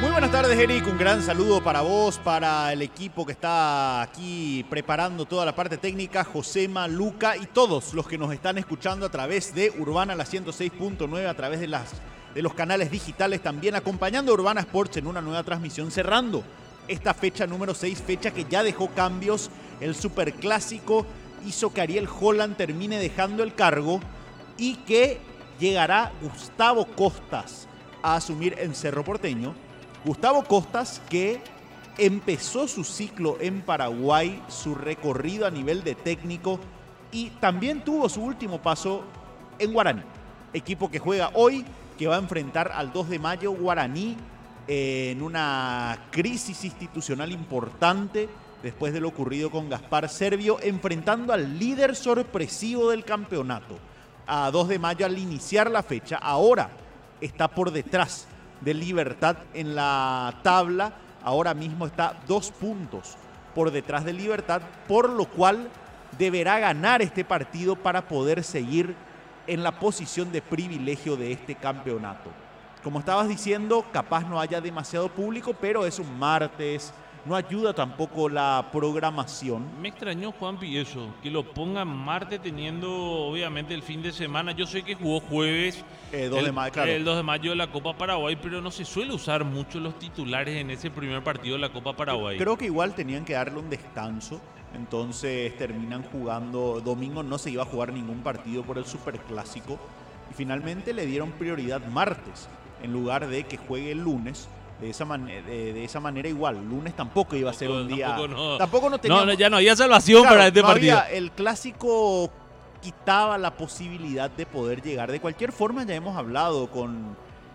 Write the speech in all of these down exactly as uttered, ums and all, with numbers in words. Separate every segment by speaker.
Speaker 1: Muy buenas tardes, Eric. Un gran saludo para vos, para el equipo que está aquí preparando toda la parte técnica, Josema, Luca y todos los que nos están escuchando a través de Urbana la ciento seis punto nueve, a través de, las, de los canales digitales, también acompañando a Urbana Sports en una nueva transmisión, cerrando esta fecha número seis, fecha que ya dejó cambios. El superclásico hizo que Ariel Holland termine dejando el cargo y que llegará Gustavo Costas a asumir en Cerro Porteño. Gustavo Costas, que empezó su ciclo en Paraguay, su recorrido a nivel de técnico, y también tuvo su último paso en Guaraní, equipo que juega hoy, que va a enfrentar al dos de mayo. Guaraní eh, en una crisis institucional importante después de lo ocurrido con Gaspar Servio, enfrentando al líder sorpresivo del campeonato. A dos de mayo, al iniciar la fecha, ahora está por detrás de Libertad en la tabla. Ahora mismo está dos puntos por detrás de Libertad, por lo cual deberá ganar este partido para poder seguir en la posición de privilegio de este campeonato. Como estabas diciendo, capaz no haya demasiado público, pero es un martes, no ayuda tampoco la programación.
Speaker 2: Me extrañó, Juanpi, eso, que lo pongan martes teniendo obviamente el fin de semana. Yo sé que jugó jueves,
Speaker 1: Eh, dos
Speaker 2: el,
Speaker 1: de mayo, claro.
Speaker 2: el dos de mayo de la Copa Paraguay, pero no se suele usar mucho los titulares en ese primer partido de la Copa Paraguay.
Speaker 1: Creo que igual tenían que darle un descanso, entonces terminan jugando. Domingo no se iba a jugar ningún partido por el superclásico y finalmente le dieron prioridad martes en lugar de que juegue el lunes. De esa, man de, de esa manera igual, lunes tampoco iba a ser un día.
Speaker 2: Tampoco no,
Speaker 1: tampoco no teníamos,
Speaker 2: no, ya no había salvación, claro, para este
Speaker 1: no
Speaker 2: partido.
Speaker 1: Había, el clásico quitaba la posibilidad de poder llegar. De cualquier forma, ya hemos hablado con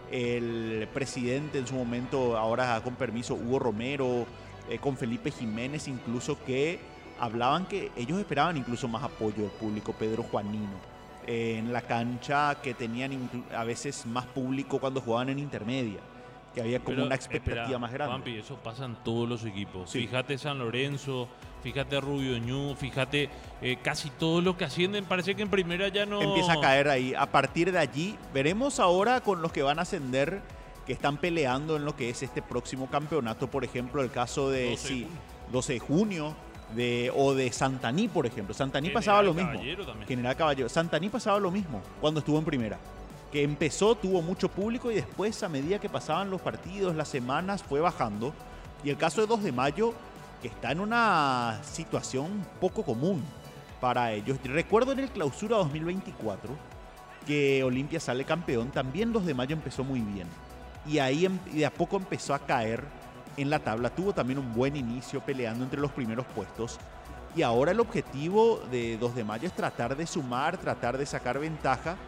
Speaker 1: el presidente en su momento, ahora con permiso, Hugo Romero, eh, con Felipe Jiménez, incluso, que hablaban que ellos esperaban incluso más apoyo del público. Pedro Juanino, eh, en la cancha, que tenían a veces más público cuando jugaban en intermedia, que había como
Speaker 2: Pero,
Speaker 1: una expectativa
Speaker 2: espera,
Speaker 1: más grande.
Speaker 2: Juanpi, eso pasa en todos los equipos.
Speaker 1: Sí.
Speaker 2: Fíjate San Lorenzo, fíjate Rubio Ñu, fíjate eh, casi todos los que ascienden. Parece que en primera ya no...
Speaker 1: Empieza a caer ahí. A partir de allí, veremos ahora con los que van a ascender, que están peleando en lo que es este próximo campeonato. Por ejemplo, el caso de
Speaker 2: doce de
Speaker 1: sí,
Speaker 2: junio.
Speaker 1: doce de junio de, o de Santaní, por ejemplo. Santaní
Speaker 2: General
Speaker 1: pasaba lo mismo.
Speaker 2: Caballero también.
Speaker 1: General Caballero. Santaní pasaba lo mismo cuando estuvo en primera. Que empezó, tuvo mucho público y después, a medida que pasaban los partidos, las semanas, fue bajando. Y el caso de dos de mayo, que está en una situación poco común para ellos. Recuerdo en el Clausura dos mil veinticuatro que Olimpia sale campeón, también dos de mayo empezó muy bien. Y ahí de a poco empezó a caer en la tabla. Tuvo también un buen inicio peleando entre los primeros puestos. Y ahora el objetivo de dos de mayo es tratar de sumar, tratar de sacar ventaja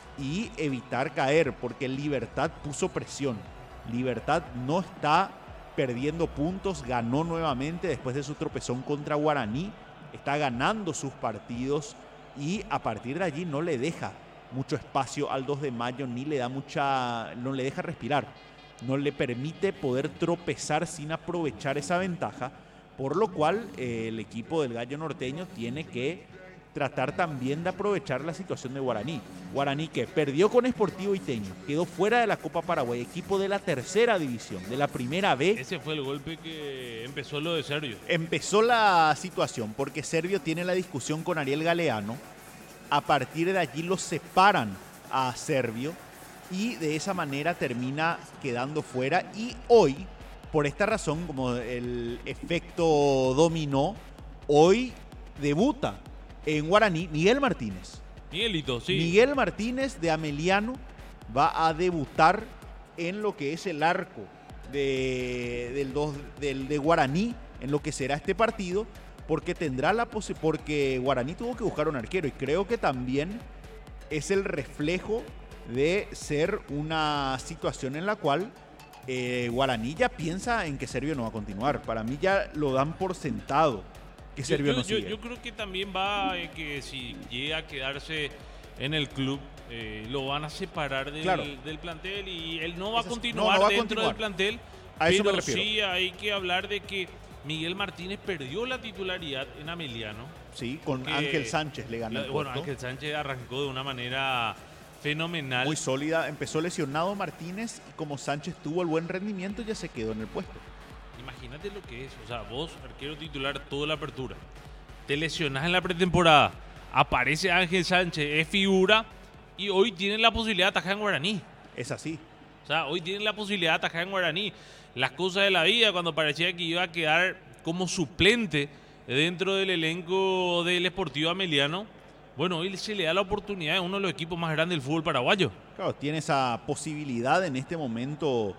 Speaker 1: y evitar caer, porque Libertad puso presión. Libertad no está perdiendo puntos, ganó nuevamente después de su tropezón contra Guaraní, está ganando sus partidos y a partir de allí no le deja mucho espacio al dos de mayo, ni le da mucha, no le deja respirar, no le permite poder tropezar sin aprovechar esa ventaja, por lo cual eh, el equipo del Gallo Norteño tiene que tratar también de aprovechar la situación de Guaraní. Guaraní que perdió con Sportivo Iteño, quedó fuera de la Copa Paraguay, equipo de la tercera división, de la primera B.
Speaker 2: Ese fue el golpe que empezó lo de Servio.
Speaker 1: Empezó la situación porque Servio tiene la discusión con Ariel Galeano. A partir de allí lo separan a Servio y de esa manera termina quedando fuera. Y hoy, por esta razón, como el efecto dominó, hoy debuta en Guaraní Miguel Martínez.
Speaker 2: Miguelito, sí.
Speaker 1: Miguel Martínez de Ameliano va a debutar en lo que es el arco de, del dos, del, de Guaraní, en lo que será este partido, porque tendrá la posibilidad, porque Guaraní tuvo que buscar un arquero y creo que también es el reflejo de ser una situación en la cual eh, Guaraní ya piensa en que Servio no va a continuar. Para mí ya lo dan por sentado que
Speaker 2: yo,
Speaker 1: Servio
Speaker 2: yo,
Speaker 1: no
Speaker 2: yo,
Speaker 1: sigue.
Speaker 2: yo creo que también va eh, que si llega a quedarse en el club, eh, lo van a separar del,
Speaker 1: Claro.
Speaker 2: del plantel y él no va
Speaker 1: Esa
Speaker 2: a
Speaker 1: es-
Speaker 2: continuar
Speaker 1: no, no va a
Speaker 2: dentro
Speaker 1: continuar.
Speaker 2: del plantel.
Speaker 1: A eso me
Speaker 2: pero
Speaker 1: refiero.
Speaker 2: sí hay que hablar de que Miguel Martínez perdió la titularidad en Ameliano.
Speaker 1: Sí, con
Speaker 2: que
Speaker 1: Ángel Sánchez le ganó
Speaker 2: La-
Speaker 1: el
Speaker 2: bueno,
Speaker 1: puesto.
Speaker 2: Ángel Sánchez arrancó de una manera fenomenal.
Speaker 1: Muy sólida. Empezó lesionado Martínez y como Sánchez tuvo el buen rendimiento ya se quedó en el puesto.
Speaker 2: Imagínate lo que es. O sea, vos, arquero titular, toda la apertura. Te lesionás en la pretemporada. Aparece Ángel Sánchez, es figura. Y hoy tienen la posibilidad de atajar en Guaraní.
Speaker 1: Es así.
Speaker 2: O sea, hoy tienen la posibilidad de atajar en Guaraní. Las cosas de la vida, cuando parecía que iba a quedar como suplente dentro del elenco del Sportivo Ameliano, bueno, hoy se le da la oportunidad, es uno de los equipos más grandes del fútbol paraguayo.
Speaker 1: Claro, tiene esa posibilidad en este momento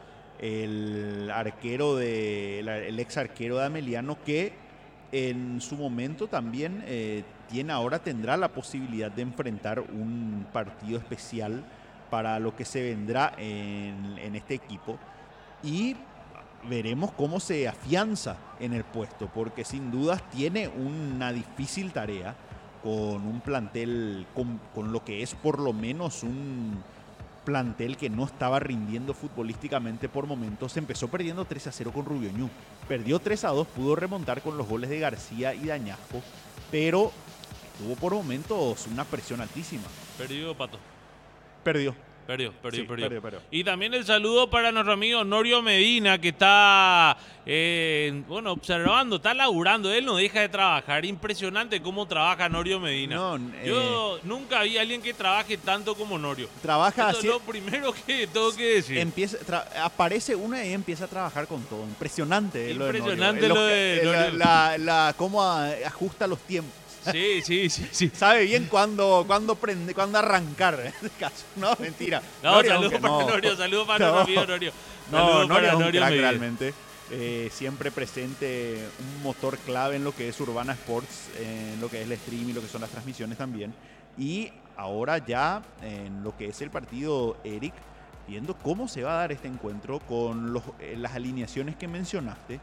Speaker 1: el arquero de el ex arquero de Ameliano, que en su momento también eh, tiene ahora tendrá la posibilidad de enfrentar un partido especial para lo que se vendrá en, en este equipo, y veremos cómo se afianza en el puesto, porque sin dudas tiene una difícil tarea con un plantel, con, con lo que es por lo menos un plantel que no estaba rindiendo futbolísticamente por momentos. Empezó perdiendo tres a cero con Rubio Ñu, perdió tres a dos, pudo remontar con los goles de García y de Añasco, pero tuvo por momentos una presión altísima.
Speaker 2: Perdió, Pato.
Speaker 1: Perdió.
Speaker 2: Perdió, perdió,
Speaker 1: Sí,
Speaker 2: perdió.
Speaker 1: perdió, perdió.
Speaker 2: Y también el saludo para nuestro amigo Norio Medina, que está, eh, bueno, observando, está laburando. Él no deja de trabajar. Impresionante cómo trabaja Norio Medina.
Speaker 1: No,
Speaker 2: Yo
Speaker 1: eh,
Speaker 2: nunca vi a alguien que trabaje tanto como Norio.
Speaker 1: Trabaja
Speaker 2: Esto
Speaker 1: así.
Speaker 2: es lo primero que tengo que decir.
Speaker 1: Empieza, tra- aparece una y empieza a trabajar con todo. Impresionante.
Speaker 2: Impresionante
Speaker 1: lo
Speaker 2: lo
Speaker 1: de
Speaker 2: de
Speaker 1: Norio.
Speaker 2: Norio.
Speaker 1: La, la, la- cómo a- ajusta los tiempos.
Speaker 2: Sí, sí, sí, sí.
Speaker 1: Sabe bien cuándo, cuándo prende, cuándo arrancar. En este caso, no, mentira.
Speaker 2: No,
Speaker 1: Norio,
Speaker 2: saludos
Speaker 1: aunque
Speaker 2: para
Speaker 1: no.
Speaker 2: Norio, saludos para
Speaker 1: No.
Speaker 2: nuestro amigo Norio.
Speaker 1: No,
Speaker 2: Saludos
Speaker 1: Norio
Speaker 2: para
Speaker 1: es un
Speaker 2: Norio
Speaker 1: crack
Speaker 2: Medina.
Speaker 1: realmente. Eh, siempre presente, un motor clave en lo que es Urbana Sports, en lo que es el stream y lo que son las transmisiones también. Y ahora ya en lo que es el partido, Eric, viendo cómo se va a dar este encuentro con los, eh, las alineaciones que mencionaste.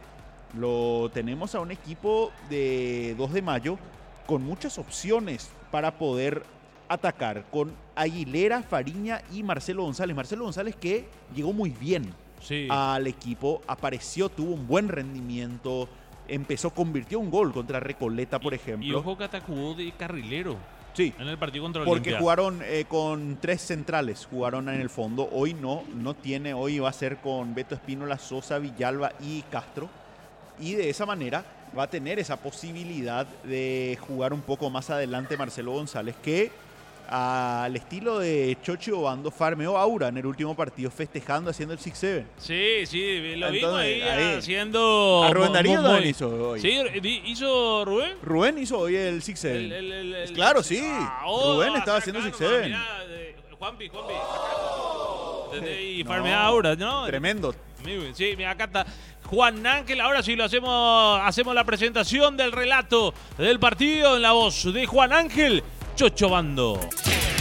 Speaker 1: Lo tenemos a un equipo de dos de mayo con muchas opciones para poder atacar, con Aguilera, Fariña y Marcelo González. Marcelo González, que llegó muy bien
Speaker 2: Sí.
Speaker 1: al equipo, apareció, tuvo un buen rendimiento, empezó, convirtió un gol contra Recoleta, por
Speaker 2: Y-
Speaker 1: ejemplo.
Speaker 2: Y ojo que hasta jugó de carrilero
Speaker 1: Sí,
Speaker 2: en el partido contra
Speaker 1: porque
Speaker 2: Olimpia.
Speaker 1: jugaron eh, con tres centrales, jugaron en el fondo. Hoy no, no tiene, hoy va a ser con Beto Espínola, Sosa, Villalba y Castro. Y de esa manera va a tener esa posibilidad de jugar un poco más adelante Marcelo González, que al estilo de Chochi Obando farmeó aura en el último partido, festejando, haciendo el six seven.
Speaker 2: Sí, sí, lo vimos
Speaker 1: Entonces,
Speaker 2: ahí,
Speaker 1: ahí.
Speaker 2: haciendo...
Speaker 1: A Rubén Darío
Speaker 2: mo- mo-
Speaker 1: también hizo hoy.
Speaker 2: Sí, di- hizo Rubén.
Speaker 1: Rubén hizo hoy el six seven.
Speaker 2: El- el- el- el-
Speaker 1: Claro, sí.
Speaker 2: oh,
Speaker 1: Rubén estaba
Speaker 2: acá
Speaker 1: haciendo
Speaker 2: nomás,
Speaker 1: six seven.
Speaker 2: mirá, de- Juanpi, Juanpi. Desde- Y
Speaker 1: No,
Speaker 2: farmea ahora, ¿no?
Speaker 1: Tremendo.
Speaker 2: Muy bien, sí, mira, acá está Juan Ángel. Ahora sí lo hacemos, hacemos la presentación del relato del partido en la voz de Juan Ángel Chocho Bando.